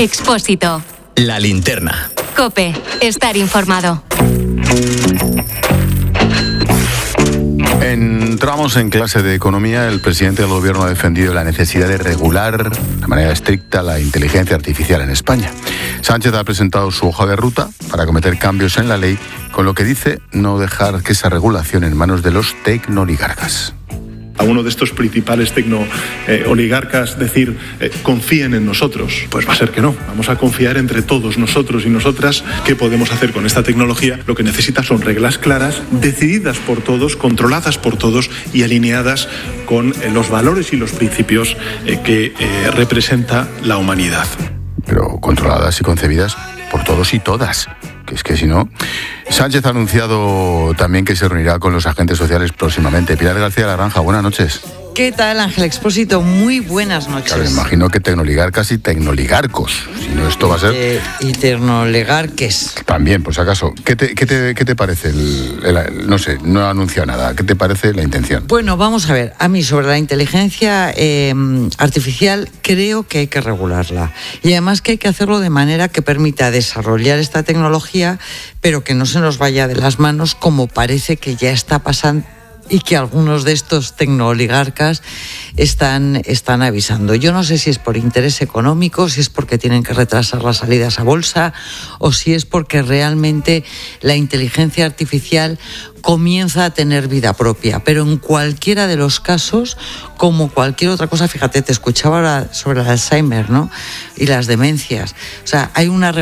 Expósito. La linterna. COPE. Estar informado. Entramos en clase de economía. El presidente del gobierno ha defendido la necesidad de regular de manera estricta la inteligencia artificial en España. Sánchez ha presentado su hoja de ruta para cometer cambios en la ley, con lo que dice no dejar que esa regulación en manos de los tecnooligarcas. A uno de estos principales tecnooligarcas decir confíen en nosotros, pues va a ser que no. Vamos a confiar entre todos nosotros y nosotras. ¿Qué podemos hacer con esta tecnología? Lo que necesita son reglas claras, decididas por todos, controladas por todos y alineadas con los valores y los principios que representa la humanidad. Pero controladas y concebidas por todos y todas. Que es que si no... Sánchez ha anunciado también que se reunirá con los agentes sociales próximamente. Pilar García Laranja, buenas noches. ¿Qué tal, Ángel Expósito? Muy buenas noches. Claro, me imagino que tecnooligarcas y tecnooligarcos. Si no, esto va a ser... Y tecnooligarques. También, por si acaso. ¿Qué te parece? No sé, no ha anunciado nada. ¿Qué te parece la intención? Bueno, vamos a ver. A mí, sobre la inteligencia artificial, creo que hay que regularla. Y además que hay que hacerlo de manera que permita desarrollar esta tecnología, pero que no se nos vaya de las manos, como parece que ya está pasando y que algunos de estos tecnooligarcas están avisando. Yo no sé si es por interés económico, si es porque tienen que retrasar las salidas a bolsa o si es porque realmente la inteligencia artificial comienza a tener vida propia. Pero en cualquiera de los casos, como cualquier otra cosa, fíjate, te escuchaba ahora sobre el Alzheimer, ¿no? Y las demencias. O sea, hay una